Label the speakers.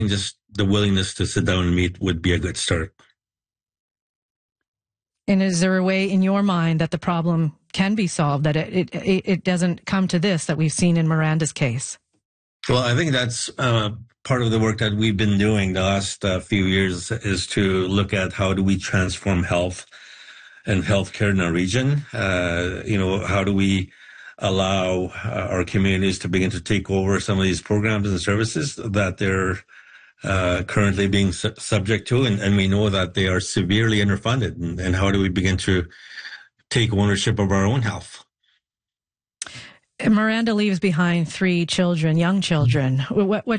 Speaker 1: just the willingness to sit down and meet would be a good start.
Speaker 2: And is there a way in your mind that the problem can be solved, that it doesn't come to this that we've seen in Miranda's case?
Speaker 1: Well, I think that's part of the work that we've been doing the last few years, is to look at how do we transform health and healthcare in our region. How do we allow our communities to begin to take over some of these programs and services that they're currently being subject to, and we know that they are severely underfunded. And how do we begin to take ownership of our own health?
Speaker 2: Miranda leaves behind 3 children, young children. What